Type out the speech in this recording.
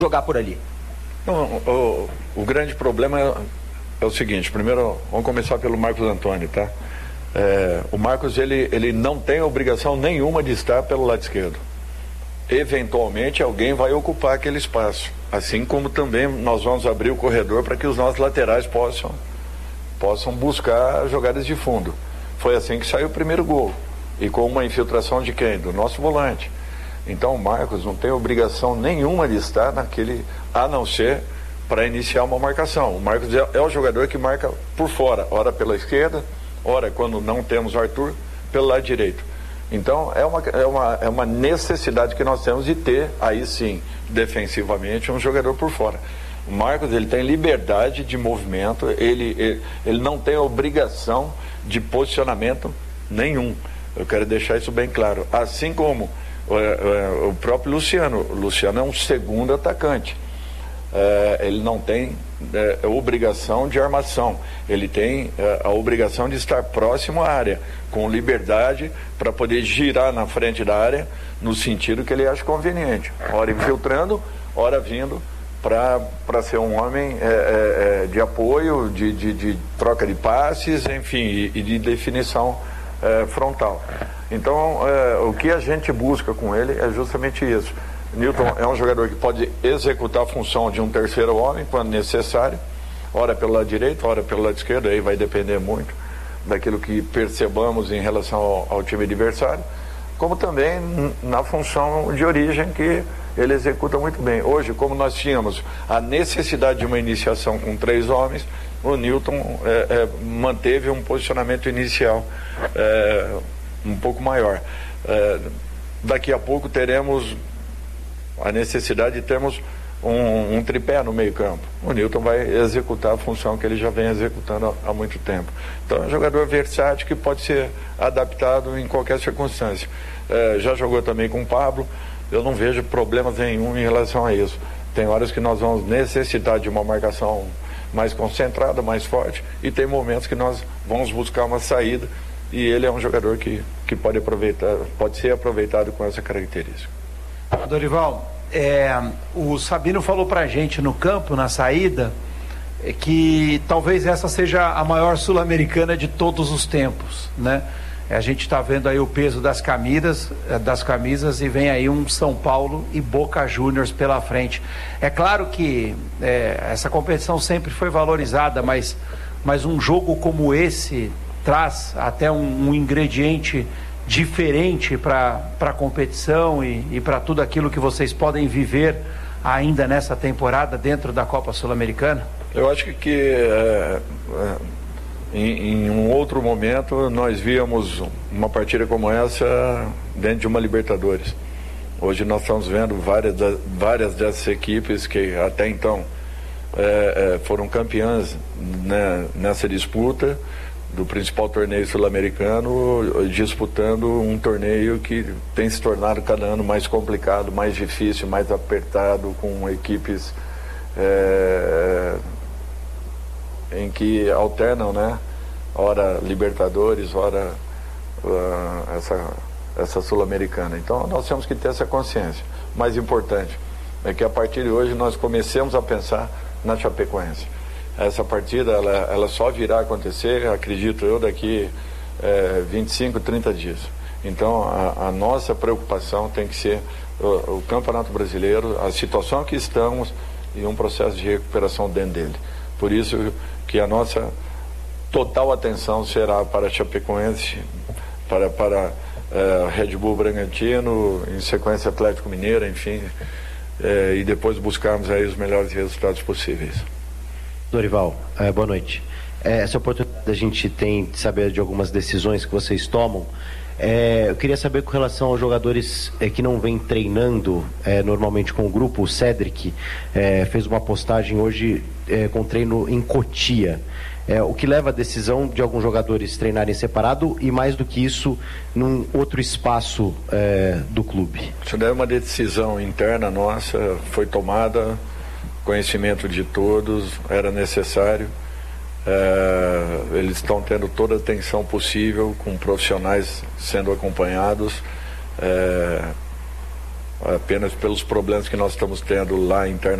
jogar por ali? Não, o grande problema é o seguinte. Primeiro, vamos começar pelo Marcos Antônio, tá? O Marcos, ele não tem obrigação nenhuma de estar pelo lado esquerdo. Eventualmente alguém vai ocupar aquele espaço, assim como também nós vamos abrir o corredor para que os nossos laterais possam buscar jogadas de fundo. Foi assim que saiu o primeiro gol, e com uma infiltração de quem? Do nosso volante. Então o Marcos não tem obrigação nenhuma de estar naquele, a não ser para iniciar uma marcação. O Marcos é o jogador que marca por fora, ora pela esquerda, ora, quando não temos o Arthur, pelo lado direito. Então é uma necessidade que nós temos de ter, aí sim, defensivamente, um jogador por fora. O Marcos, ele tem liberdade de movimento, ele não tem obrigação de posicionamento nenhum. Eu quero deixar isso bem claro. Assim como o próprio Luciano. O Luciano é um segundo atacante. Ele não tem obrigação de armação, ele tem a obrigação de estar próximo à área, com liberdade para poder girar na frente da área no sentido que ele acha conveniente, ora infiltrando, ora vindo para ser um homem de apoio, de troca de passes, enfim, e de definição frontal. Então o que a gente busca com ele é justamente isso. Newton é um jogador que pode executar a função de um terceiro homem quando necessário, ora pelo lado direito, ora pelo lado esquerdo, aí vai depender muito daquilo que percebamos em relação ao time adversário, como também na função de origem que ele executa muito bem. Hoje, como nós tínhamos a necessidade de uma iniciação com 3 homens, o Newton manteve um posicionamento inicial um pouco maior. Daqui a pouco teremos a necessidade de termos um tripé no meio campo. O Newton vai executar a função que ele já vem executando há muito tempo. Então é um jogador versátil que pode ser adaptado em qualquer circunstância. Já jogou também com o Pablo, eu não vejo problemas nenhum em relação a isso. Tem horas que nós vamos necessitar de uma marcação mais concentrada, mais forte, e tem momentos que nós vamos buscar uma saída, e ele é um jogador que pode ser aproveitado com essa característica. Dorival, o Sabino falou pra gente no campo, na saída, que talvez essa seja a maior sul-americana de todos os tempos, né? A gente está vendo aí o peso das camisas e vem aí um São Paulo e Boca Juniors pela frente. É claro que essa competição sempre foi valorizada, mas um jogo como esse traz até um ingrediente diferente para a competição e para tudo aquilo que vocês podem viver ainda nessa temporada dentro da Copa Sul-Americana? Eu acho que em um outro momento nós víamos uma partida como essa dentro de uma Libertadores. Hoje nós estamos vendo várias dessas equipes que até então foram campeãs, né, nessa disputa do principal torneio sul-americano, disputando um torneio que tem se tornado cada ano mais complicado, mais difícil, mais apertado, com equipes em que alternam, né? Ora Libertadores, ora essa sul-americana. Então nós temos que ter essa consciência. O mais importante é que a partir de hoje nós comecemos a pensar na Chapecoense. Essa partida ela só virá a acontecer, acredito eu, daqui 25, 30 dias. Então a nossa preocupação tem que ser o Campeonato Brasileiro, a situação que estamos e um processo de recuperação dentro dele. Por isso que a nossa total atenção será para a Chapecoense, para Red Bull Bragantino, em sequência Atlético Mineiro, enfim, e depois buscarmos aí os melhores resultados possíveis. Dorival, boa noite. Essa oportunidade a gente tem de saber de algumas decisões que vocês tomam. Eu queria saber com relação aos jogadores que não vêm treinando normalmente com o grupo. O Cedric fez uma postagem hoje com treino em Cotia. O que leva a decisão de alguns jogadores treinarem separado e, mais do que isso, num outro espaço do clube? Isso daí é uma decisão interna nossa, foi tomada, conhecimento de todos, era necessário. Eles estão tendo toda a atenção possível, com profissionais sendo acompanhados. apenas pelos problemas que nós estamos tendo lá internamente.